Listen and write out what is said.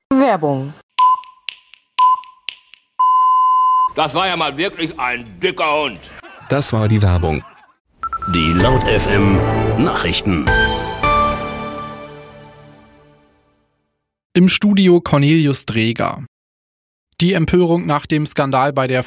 Werbung. Das war ja mal wirklich ein dicker Hund. Das war die Werbung. Die Laut FM Nachrichten. Im Studio Cornelius Dreger. Die Empörung nach dem Skandal bei der